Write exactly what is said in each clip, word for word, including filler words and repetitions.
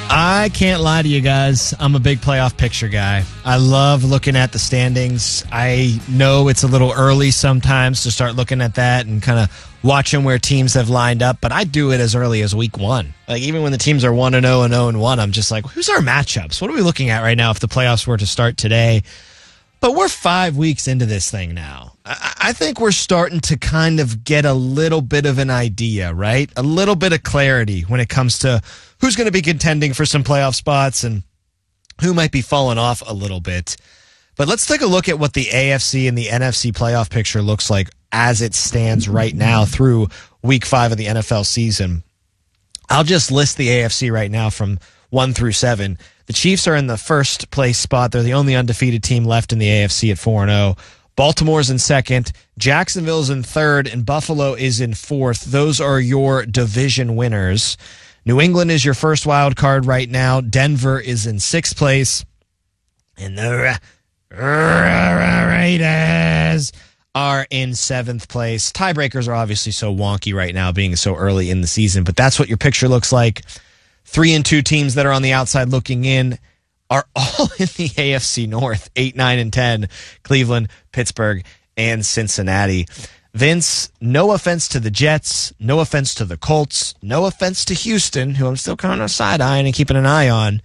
I can't lie to you guys. I'm a big playoff picture guy. I love looking at the standings. I know it's a little early sometimes to start looking at that and kind of watching where teams have lined up, but I do it as early as week one. Like even when the teams are one and oh and oh and one, I'm just like, who's our matchups? What are we looking at right now if the playoffs were to start today? But we're five weeks into this thing now. I, I think we're starting to kind of get a little bit of an idea, right? A little bit of clarity when it comes to who's going to be contending for some playoff spots and who might be falling off a little bit. But let's take a look at what the A F C and the N F C playoff picture looks like as it stands right now through week five of the N F L season. I'll just list the A F C right now from one through seven. The Chiefs are in the first place spot. They're the only undefeated team left in the A F C at four and oh. Baltimore's in second. Jacksonville's in third, and Buffalo is in fourth. Those are your division winners. New England is your first wild card right now. Denver is in sixth place. And the Raiders are in seventh place. Tiebreakers are obviously so wonky right now being so early in the season, but that's what your picture looks like. Three and two teams that are on the outside looking in are all in the A F C North, eight, nine, and ten. Cleveland, Pittsburgh, and Cincinnati. Vince, no offense to the Jets, no offense to the Colts, no offense to Houston, who I'm still kind of side-eyeing and keeping an eye on.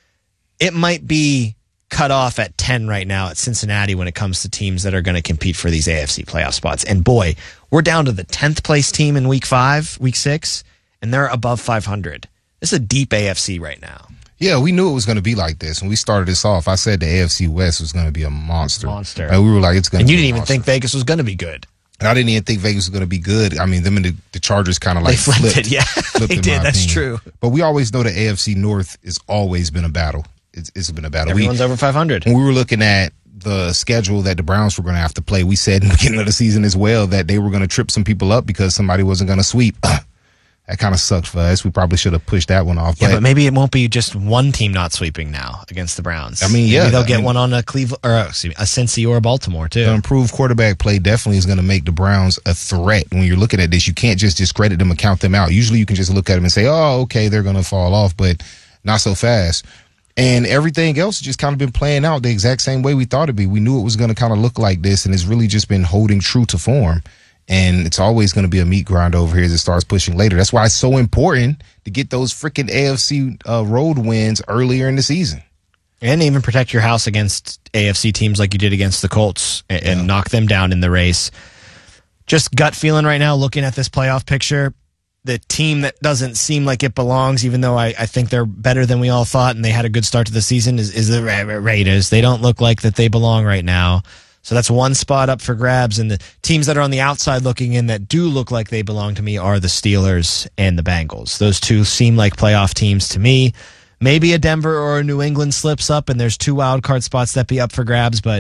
It might be cut off at ten right now at Cincinnati when it comes to teams that are going to compete for these A F C playoff spots. And boy, we're down to the tenth place team in week five, week six, and they're above five hundred. This is a deep A F C right now. Yeah, we knew it was going to be like this. When we started this off, I said the A F C West was going to be a monster. Monster. Like, we were like, it's going to be And you be didn't even monster. think Vegas was going to be good. And I didn't even think Vegas was going to be good. I mean, them and the, the Chargers kind of like they flipped, flipped it. Yeah, flipped they did. That's opinion. True. But we always know the A F C North has always been a battle. It's, it's been a battle. Everyone's we, over five hundred. When we were looking at the schedule that the Browns were going to have to play, we said in the beginning of the season as well that they were going to trip some people up because somebody wasn't going to sweep. That kind of sucked for us. We probably should have pushed that one off. Yeah, but, but maybe it won't be just one team not sweeping now against the Browns. I mean, yeah. Maybe they'll get I mean, one on a Cleveland or excuse me, a Cincy or a Baltimore too. The improved quarterback play definitely is going to make the Browns a threat. When you're looking at this, you can't just discredit them and count them out. Usually you can just look at them and say, oh, okay, they're going to fall off, but not so fast. And everything else has just kind of been playing out the exact same way we thought it'd be. We knew it was going to kind of look like this, and it's really just been holding true to form. And it's always going to be a meat grind over here as it starts pushing later. That's why it's so important to get those freaking A F C uh, road wins earlier in the season. And even protect your house against A F C teams like you did against the Colts and, yeah. and knock them down in the race. Just gut feeling right now, looking at this playoff picture, the team that doesn't seem like it belongs, even though I, I think they're better than we all thought and they had a good start to the season, is, is the Raiders. They don't look like that they belong right now. So that's one spot up for grabs, and the teams that are on the outside looking in that do look like they belong to me are the Steelers and the Bengals. Those two seem like playoff teams to me. Maybe a Denver or a New England slips up, and there's two wild card spots that be up for grabs, but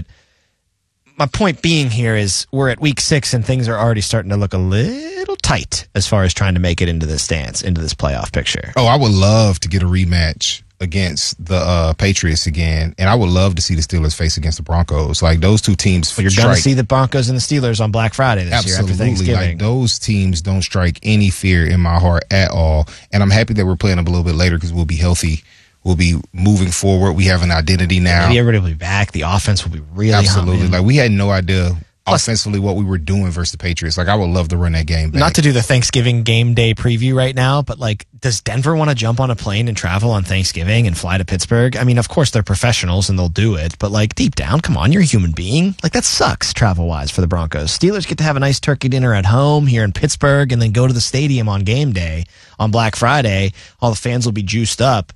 my point being here is we're at week six, and things are already starting to look a little tight as far as trying to make it into this dance, into this playoff picture. Oh, I would love to get a rematch against the uh, Patriots again, and I would love to see the Steelers face against the Broncos. Like those two teams, well, you're going to see the Broncos and the Steelers on Black Friday this Absolutely. year after Thanksgiving. Like those teams don't strike any fear in my heart at all, and I'm happy that we're playing them a little bit later because we'll be healthy. We'll be moving forward. We have an identity now. Maybe everybody will be back. The offense will be really absolutely. Humming. Like we had no idea. Plus, offensively, what we were doing versus the Patriots. Like, I would love to run that game back. Not to do the Thanksgiving game day preview right now, but, like, does Denver want to jump on a plane and travel on Thanksgiving and fly to Pittsburgh? I mean, of course, they're professionals and they'll do it, but, like, deep down, come on, you're a human being. Like, that sucks travel-wise for the Broncos. Steelers get to have a nice turkey dinner at home here in Pittsburgh and then go to the stadium on game day on Black Friday. All the fans will be juiced up.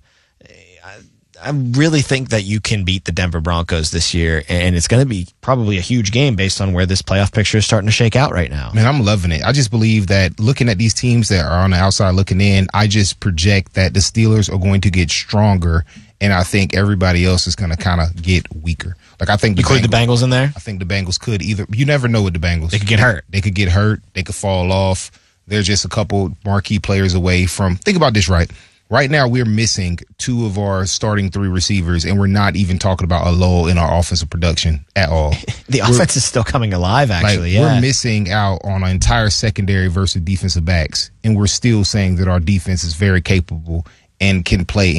I really think that you can beat the Denver Broncos this year, and it's going to be probably a huge game based on where this playoff picture is starting to shake out right now. Man, I'm loving it. I just believe that looking at these teams that are on the outside looking in, I just project that the Steelers are going to get stronger, and I think everybody else is going to kind of get weaker. Like I think you include the Bengals in there? I think the Bengals could either. You never know with the Bengals. They could get hurt. They could get hurt. They could fall off. They're just a couple marquee players away from. Think about this, right? Right now, we're missing two of our starting three receivers, and we're not even talking about a lull in our offensive production at all. the we're, offense is still coming alive, actually. Like, yeah. We're missing out on an entire secondary versus defensive backs, and we're still saying that our defense is very capable and can play